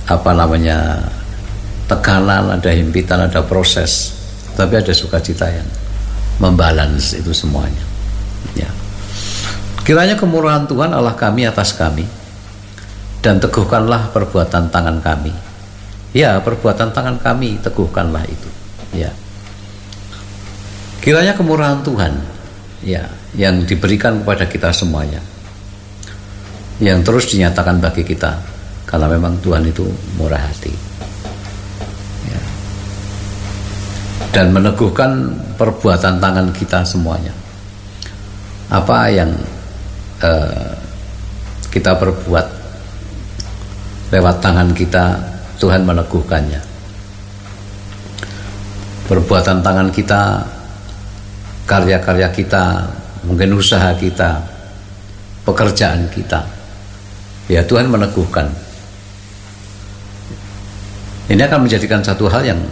tekanan, ada himpitan, ada proses, tapi ada sukacita yang membalans itu semuanya. Ya. Kiranya kemurahan Tuhan Allah kami atas kami, dan teguhkanlah perbuatan tangan kami. Ya, perbuatan tangan kami teguhkanlah itu. Ya. Kiranya kemurahan Tuhan, ya, yang diberikan kepada kita semuanya, yang terus dinyatakan bagi kita, karena memang Tuhan itu murah hati. Ya. Dan meneguhkan perbuatan tangan kita semuanya. Apa yang kita perbuat lewat tangan kita, Tuhan meneguhkannya. Perbuatan tangan kita, karya-karya kita, mungkin usaha kita, pekerjaan kita, ya Tuhan meneguhkan. Ini akan menjadikan satu hal yang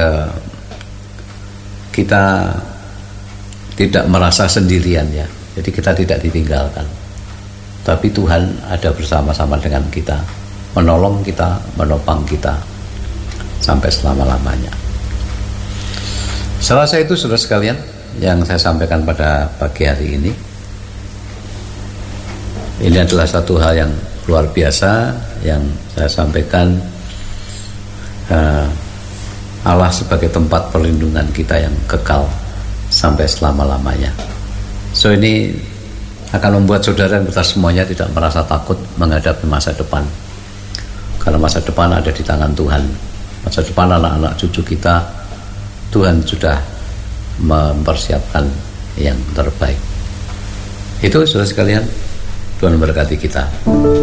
kita tidak merasa sendirian, ya. Jadi kita tidak ditinggalkan, tapi Tuhan ada bersama-sama dengan kita, menolong kita, menopang kita sampai selama-lamanya. Selasa itu, saudara sekalian, yang saya sampaikan pada pagi hari ini. Ini adalah satu hal yang luar biasa yang saya sampaikan. Allah sebagai tempat perlindungan kita yang kekal sampai selama-lamanya. So ini akan membuat saudara dan kita semuanya tidak merasa takut menghadapi masa depan, karena masa depan ada di tangan Tuhan. Masa depan anak-anak cucu kita, Tuhan sudah mempersiapkan yang terbaik. Itu saudara sekalian, Tuhan memberkati kita.